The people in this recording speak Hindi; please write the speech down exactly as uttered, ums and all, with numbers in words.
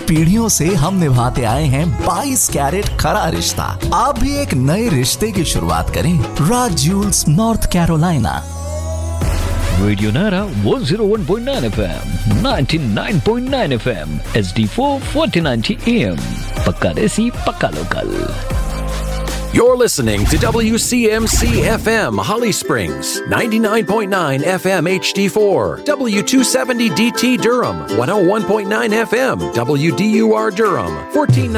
पीढ़ियों से हम निभाते आए हैं बाईस कैरेट खरा रिश्ता। आप भी एक नए रिश्ते की शुरुआत करें राज Jules north Carolina. Radio Nara one oh one point nine F M, ninety-nine point nine F M, H D four forty ninety A M. Pakka Desi, Pakka Local. You're listening to W C M C F M Holly Springs, ninety-nine point nine F M H D four, W two seventy D T Durham, one oh one point nine F M, W D U R Durham, fourteen